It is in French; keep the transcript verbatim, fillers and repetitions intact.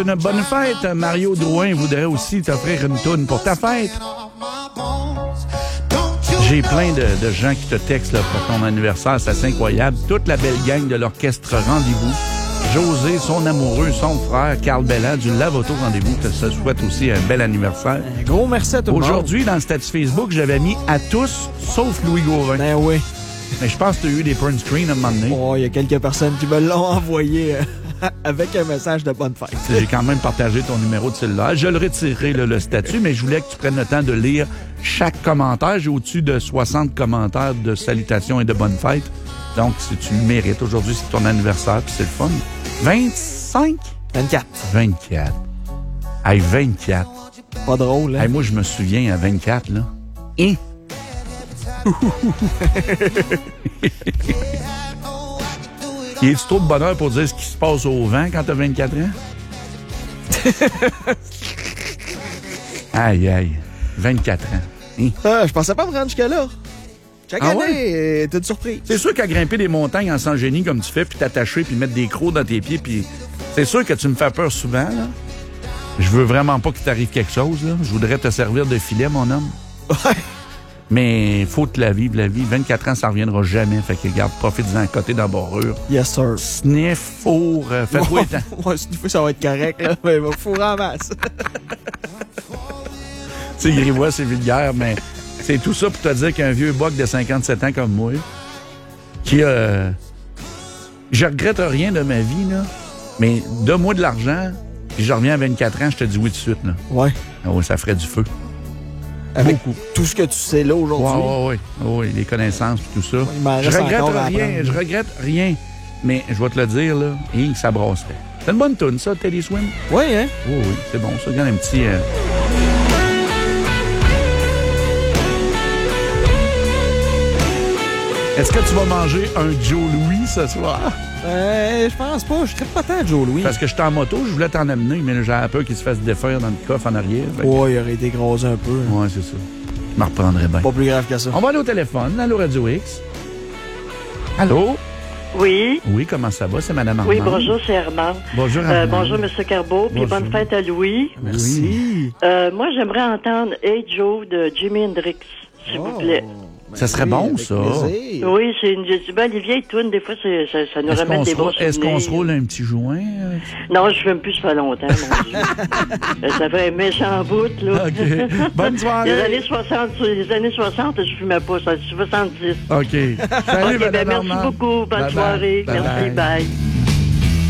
Une bonne fête. Mario Drouin voudrait aussi t'offrir une toune pour ta fête. J'ai plein de, de gens qui te textent là, pour ton anniversaire. C'est assez incroyable. Toute la belle gang de l'orchestre Rendez-vous. José, son amoureux, son frère, Carl Belland, du Lavoto Rendez-vous, te souhaite aussi un bel anniversaire. Un gros merci à tout le monde. Aujourd'hui, dans le statut Facebook, j'avais mis à tous, sauf Louis Gauvin. Ben oui. Mais je pense que tu as eu des print screens à un moment donné. Oh, il y a quelques personnes qui me l'ont envoyé euh, avec un message de bonne fête. J'ai quand même partagé ton numéro de cellulaire. Je le retirerai, là, le statut, mais je voulais que tu prennes le temps de lire chaque commentaire. J'ai au-dessus de soixante commentaires de salutations et de bonne fête. Donc, si tu le mérites, aujourd'hui, c'est ton anniversaire, puis c'est le fun. vingt-cinq? vingt-quatre. vingt-quatre. Hey, vingt-quatre. Pas drôle, hein? Hey, moi, je me souviens à vingt-quatre, là. Hein? Il est-tu trop de bonheur pour dire ce qui se passe au vent quand t'as vingt-quatre ans? Aïe, aïe. vingt-quatre ans. Hein? Ah, je pensais pas me rendre jusque-là. Chaque Ah année, ouais? euh, t'as une surprise. C'est sûr qu'à grimper des montagnes en sans génie comme tu fais, puis t'attacher, puis mettre des crocs dans tes pieds, puis c'est sûr que tu me fais peur souvent, là. Je veux vraiment pas qu'il t'arrive quelque chose, là. Je voudrais te servir de filet, mon homme. Ouais. Mais faut te la vivre, la vie. vingt-quatre ans, ça reviendra jamais. Fait que, regarde, profite-en à côté d'embarrure. Yes, sir. Sniff, four, euh, fais-toi Ouais, temps. ouais, une fois, ça va être correct, là. Mais il va fourrer en masse. Tu sais, Grivois, c'est vulgaire, mais c'est tout ça pour te dire qu'un vieux boc de cinquante-sept ans comme moi, qui a... Euh, je regrette rien de ma vie, là, mais donne-moi de l'argent, puis je reviens à vingt-quatre ans, je te dis oui tout de suite, là. Ouais. Ah oui, ça ferait du feu. Avec Beaucoup. tout ce que tu sais là aujourd'hui. Oui, oui, oui, les connaissances et tout ça. Il m'en Je reste regrette encore à rien, apprendre. je regrette rien. Mais je vais te le dire, là, et ça brasserait. C'est une bonne toune, ça, Teddy Swim? Oui, hein? Oui, oui, c'est bon, ça. Regarde un petit... Euh... Est-ce que tu vas manger un Joe Louis ce soir? Euh, je pense pas. Je traite pas tant de Joe Louis. Parce que j'étais en moto, je voulais t'en amener, mais j'ai peur qu'il se fasse défaire dans le coffre en arrière. Fait que- Ouais, il aurait été grosé un peu. Ouais, c'est ça. Je m'en reprendrai bien. Pas plus grave que ça. On va aller au téléphone. Allô, Radio X. Allô? Oui. Oui, comment ça va? C'est Mme Armand. Oui, bonjour, c'est Herman. Bonjour, Euh, Armand. bonjour, M. Carbeau, puis Bonjour. bonne fête à Louis. Merci. Euh, moi, j'aimerais entendre Hey Joe de Jimi Hendrix, s'il vous plaît. Ça serait bon, ça. Oui, c'est une, c'est ben, les vieilles tunes, des fois, c'est, ça, ça nous Est-ce ramène qu'on, des se bons roule, est-ce qu'on souvenirs. se roule un petit joint? euh? Non, je fume plus, ça fait longtemps, mon Dieu. Euh, ça fait un méchant bout, là. OK. Bonne soirée. Les années soixante, les années soixante, je fumais pas, ça, soixante-dix. OK. Salut, OK, ben, Mme merci Armand. beaucoup, bonne Bye-bye. soirée. Bye-bye. Merci, bye.